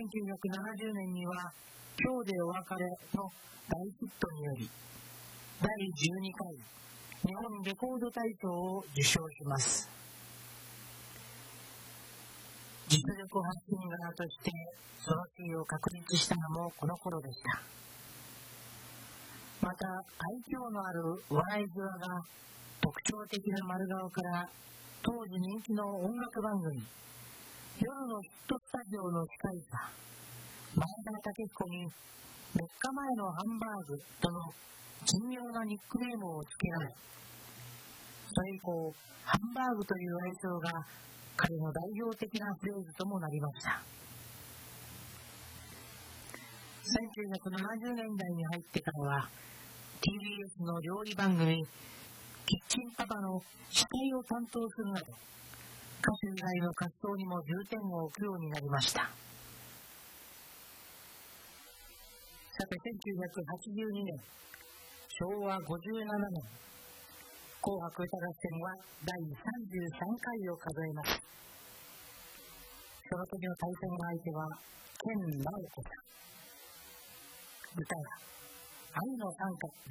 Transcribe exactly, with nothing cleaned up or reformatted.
せんきゅうひゃくななじゅうねんには今日でお別れの大ヒットによりだいじゅうにかい日本レコード大賞を受賞します。実力発信側としてその地位を確立したのもこの頃でした。また愛嬌のある笑い面が特徴的な丸顔から当時人気の音楽番組夜のヒットスタジオの司会者前田武彦にみっかまえのハンバーグとの珍妙なニックネームを付けられ、それ以降ハンバーグという愛称が彼の代表的なフレーズともなりました。せんきゅうひゃくななじゅうねんだいに入ってからは ティービーエス の料理番組キッチンパパの司会を担当するなど歌手以外の活動にも重点を置くようになりました。さてせんきゅうひゃくはちじゅうにねんしょうわごじゅうななねん紅白歌合戦はだいさんじゅうさんかいを数えます。その時の対戦の相手は健直子さん。歌は愛の賛歌